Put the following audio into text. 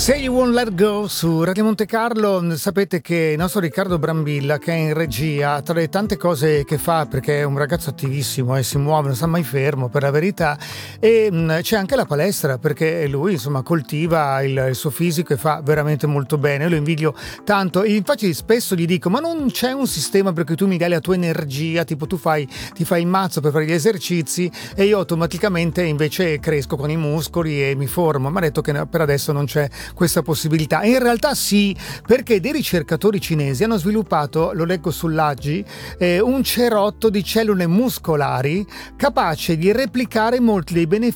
Say You Won't Let Go su Radio Monte Carlo. Sapete che il nostro Riccardo Brambilla, che è in regia, tra le tante cose che fa, perché è un ragazzo attivissimo e si muove, non sta mai fermo per la verità, e c'è anche la palestra, perché lui insomma coltiva il suo fisico e fa veramente molto bene. Io lo invidio tanto e infatti spesso gli dico: ma non c'è un sistema per cui tu mi dai la tua energia, tipo ti fai il mazzo per fare gli esercizi e io automaticamente invece cresco con i muscoli e mi formo? Mi ha detto che per adesso non c'è questa possibilità. E in realtà sì, perché dei ricercatori cinesi hanno sviluppato, lo leggo sull'AGI, un cerotto di cellule muscolari capace di replicare molti dei benefici